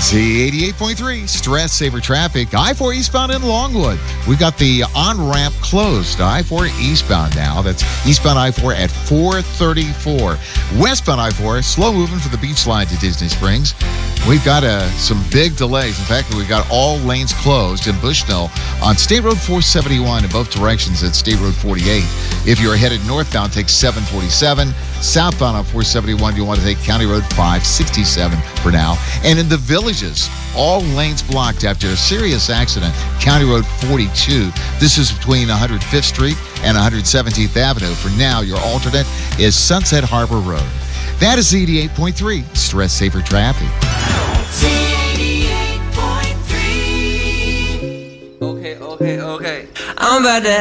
Z88.3, stress saver traffic. I-4 eastbound in Longwood. We've got the on-ramp closed. I-4 eastbound now. That's eastbound I-4 at 434. Westbound I-4, slow moving for the beach line to Disney Springs. We've got some big delays. In fact, we've got all lanes closed in Bushnell on State Road 471 in both directions at State Road 48. If you're headed northbound, take 747. Southbound on 471, you'll want to take County Road 567 for now. And in the Villages, all lanes blocked after a serious accident, County Road 42. This is between 105th Street and 117th Avenue. For now, your alternate is Sunset Harbor Road. That is Z88.3, stress saver traffic. Z88.3. Okay. I'm about to